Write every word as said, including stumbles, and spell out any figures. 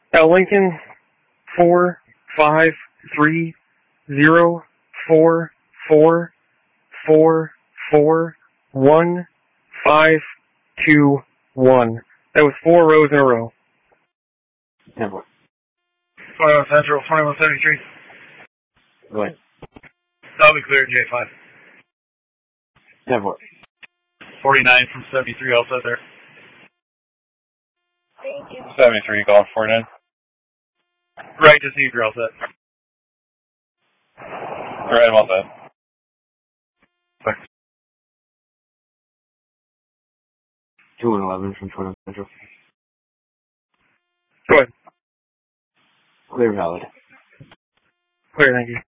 Uh, Lincoln, four, five, three, zero, four, four, four, four, one, five, two, one. That was four rows in a row. Network. twenty-one Central, twenty-one seventy-three. Go ahead. That'll be clear, J five. Network. forty-nine from seventy-three, all set there. Thank you. seventy-three, going forty-nine. Right, just see if you're all set. Alright, I'm all set. Thanks. two and eleven from twenty-one Central. Go ahead. Clear valid. Clear, thank you.